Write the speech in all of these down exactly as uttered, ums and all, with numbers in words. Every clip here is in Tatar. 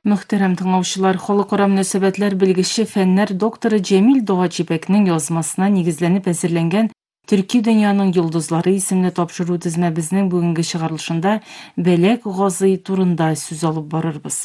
Мөхтәрәм тыңлаучылар, халыкара мөнәсәбәтләр белгече фәннәр докторы Җәмил Дугачибәкнең язмасына нигезләнеп әзерләнгән Төрки дөньяның йолдызлары исемле тапшыру тезмәбезнең бүгенге чыгарылышында Бәләк Газый турында сүз алып барырбыз.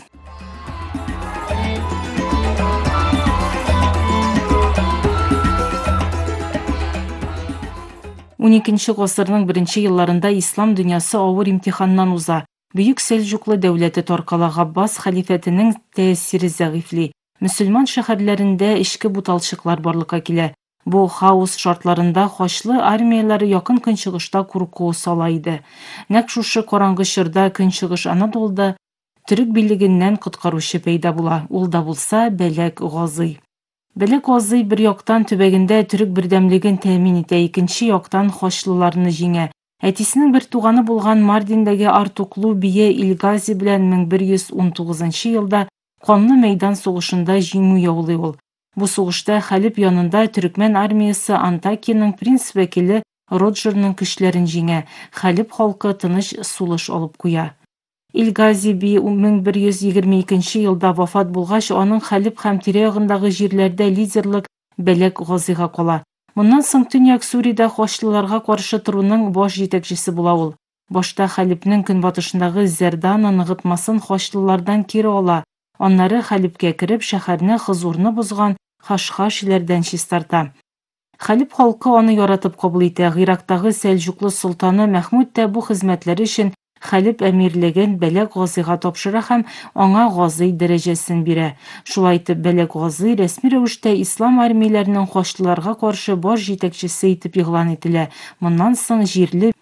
уникенче гасырның беренче елларында ислам дөньясы авыр имтиханнан уза. Бөек Сельджуклы дәүләте таркала, Габбас хәлифәтенең тәэсире зәгыйфли. Мөселман шәһәрләрендә эчке буталчыклар барлыкка килә. Бу хаос шартларында Хачлы армияләре якын көнчыгышта курку сала иде. Нәкъ шушы караңгы чорда көнчыгыш Анадолуда төрек биллегеннән коткаручы пәйда була. Ул да булса Бәләк Газый. Бәләк Газый бер яктан төбәгендә төрек бердәмлеген тәэмин итә, икенче яктан Хачлыларны җиңә. Әтисенең бер туганы булган Мардиндәге Артуклу бие Илгази белән мең бер йөз ун тугызынчы елда канлы мәйдан сугышында җиңү яулый ул. Бу сугышта Хәлип янында төрекмән армиясе Антакиянең принц вәкиле Роджерның көчләрен җиңә. Хәлип халкы тыныч сулыш алып куя. Илгази би мең бер йөз егерме икенче елда вафат булгач, аның Хәлип һәм тирә-ягындагы җирләрдә лидерлык Бәләк Газыйга кала. Моннан соң Төньяк Суриядә Хачлыларга каршы торуның баш җитәкчесе була ул. Башта Хәлипнең көнбатышындагы Зәрдана ныгытмасын Хачлылардан кире ала. Аннары Хәлипкә кереп, шәһәрне хозурны бозган Хашхашиләрдән чистарта. Хәлип халкы аны яратып кабул итә. Гыйрактагы Сәлҗуклы солтаны Мәхмүд тә бу хезмәтләре өчен Хәлип әмирлеген Бәләк Газыйга тапшыра һәм аңа Газый дәрәҗәсен бирә. Шулай итеп, Бәләк Газый рәсми рәвештә ислам армияләренең Хачлыларга каршы баш җитәкчесе итеп игълан ителә. Моннан соң җирле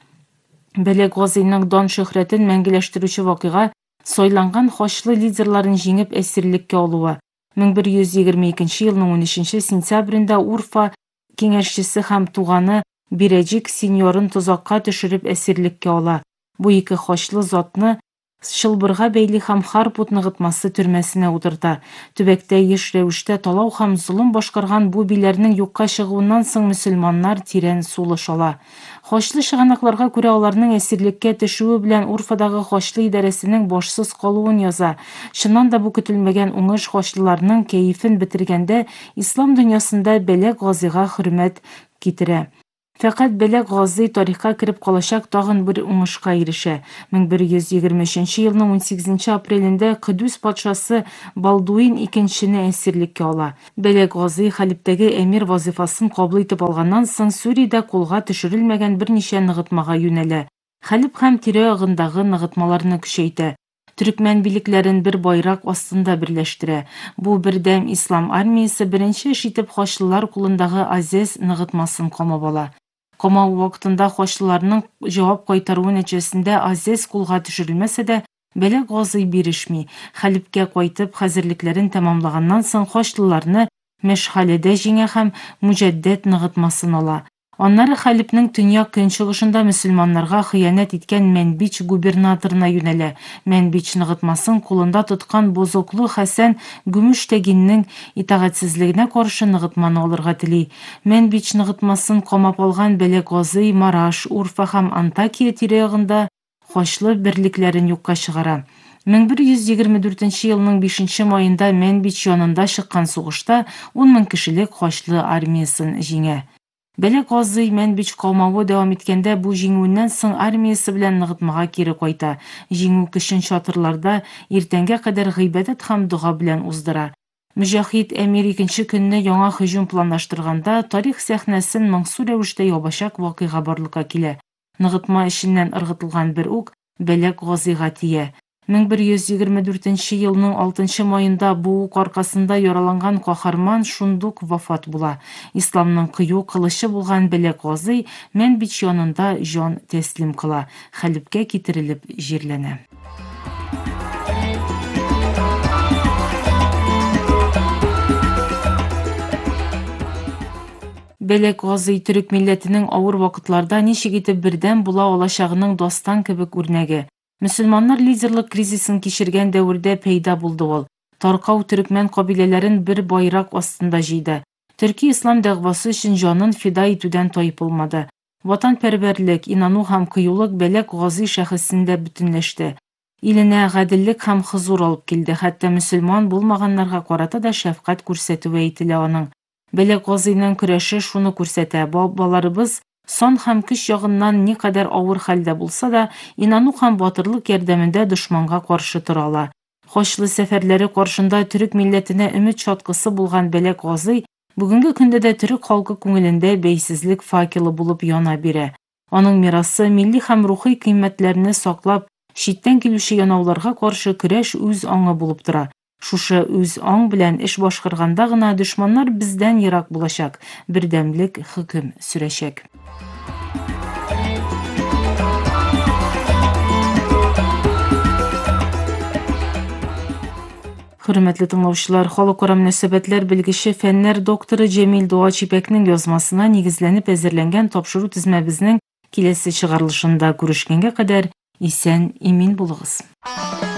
Бәләк Газыйның дан шөһрәтен мәңгеләштерүче вакыйга сайланган Хачлы лидерларын җиңеп әсирлеккә алуы. мең бер йөз егерме икенче елның унөченче сентябрендә Урфа киңәшчесе һәм туганы Бирәҗик сеньорын тозакка төшереп әсирлеккә ала. Бу ике Хачлы затны Чылбырга бәйле һәм Харпут ныгытмасы төрмәсенә утырта. Төбәктә еш рәвештә талау һәм зулым башкарган бу биләрнең юкка чыгуыннан соң мөселманнар тирән сулыш ала. Хачлы чыганакларга күрә аларның әсирлеккә төшүе белән Урфадагы Хачлы идарәсенең башсыз калуын яза. Чыннан да бу көтелмәгән уңыш Хачлыларның кәефен бетергәндә ислам дөньясында Бәләк Газыйга хөрмәт китерә. Фәкать Бәләк Газый тарихка кереп калачак тагын бер уңышка ирешә. мең бер йөз егерме өченче елның унсигезенче апрелендә Кыдүс патшасы Балдуин икенчене әсирлеккә ала. Бәләк Газый Хәлиптәге әмир вазифасын кабул итеп алганнан соң Сүриядә кулга төшерелмәгән берничә ныгытмага юнәлә. Хәлип һәм тирә-ягындагы ныгытмаларны көчәйтә. Төрекмән билекләрен бер байрак астында берләштерә. Бу бердәм ислам армиясе беренче эш итеп Хачлылар кулындагы Азез ныгытмасын камап ала. Камау вакытында Хачлыларның җавап кайтаруы нәтиҗәсендә Азез кулга төшерелмәсә дә, Бәләк Газый бирешми. Хәлипкә кайтып хәзерлекләрен тәмамлаганнан соң Хачлыларны Мәшхәледә җиңә һәм Муҗаддәд ныгытмасын ала. Аннары Хәлипнең төньяк көнчыгышында мөселманнарга хыянәт иткән Мәнбич губернаторына юнәлә. Мәнбич ныгытмасын кулында тоткан Бозоклы Хәсән Гүмештәгиннең итагатьсезлегенә каршы ныгытманы алырга тели. Мәнбич ныгытмасын камап алган Бәләк Газый Мараш, Урфа һәм Антакия тирә-ягында Хачлы берлекләрен юкка чыгара. мең бер йөз егерме дүртенче елның бишенче маенда Мәнбич янында чыккан сугышта ун мең кешелек Хачлы армиясын җиңә. Бәләк Газый Мәнбич калмавы дәвам иткәндә бу җиңүеннән соң армиясе белән ныгытмага кире кайта. Җиңү көчен чатырларда иртәнгә кадәр гыйбадәт һәм дуга белән уздыра. Мөҗахид әмир икенче көнне яңа һөҗүм планлаштырганда тарих сәхнәсен моңсу рәвештә ябачак вакыйга барлыкка килә. Ныгытма эшеннән ыргытылган бер ук Бәләк Газыйга тия. мең бер йөз егерме дүртенче елның алтынчы маенда бу ук аркасында яраланган каһарман шундук вафат була. Исламның кыю кылычы булган Бәләк Газый Мәнбич янында җан тәслим кыла. Хәлипкә китерелеп җирләнә. Бәләк Газый төрек милләтенең авыр вакытларда ничек итеп бердәм була алачагының дастан кебек үрнәге. Мөселманнар лидерлык кризисын кичергән дәвердә пәйда булды ул. Таркау төрекмән кабиләләрен бер байрак астында җыйды. Төрки ислам дәгъвасы өчен җанын фида итүдән таеп булмады. Ватанпәрвәрлек, инану һәм кыюлык Бәләк Газый шәхесендә бөтенләште. Иленә гаделлек һәм хозур алып килде. Хәтта мөселман булмаганнарга карата да шәфкать күрсәтүе әйтелә аның. Белек Газыйның көрәше шуны күрсәтә. Балаларыбыз сон һәм көч ягыннан никадәр авыр хәлдә булса да, инану һәм батырлык ярдәмендә дошманга каршы торалар. Хачлы сәфәрләре каршында төрек милләтенә өмет чаткысы булган Белек Газый бүгенге көндә дә төрек халкы күңелендә бәйсезлек факелы булып яна бирә. Аның мирасы милли һәм рухи кыйммәтләрне саклап, читтән килүче янауларга каршы көрәш үз аңы булып тора. Шушы үз аң белән эш башкарганда гына дошманнар бездән ерак булачак, бердәмлек хөкем сүрәчәк. Хөрмәтле тыңлаучылар, халыкара мөнәсәбәтләр белгече фәннәр докторы Җәмил Дуа Чипәкнең язмасына нигезләнеп әзерләнгән тапшыру тезмәбезнең киләсе чыгарылышында күрешкәнгә кадәр исән-имин булыгыз.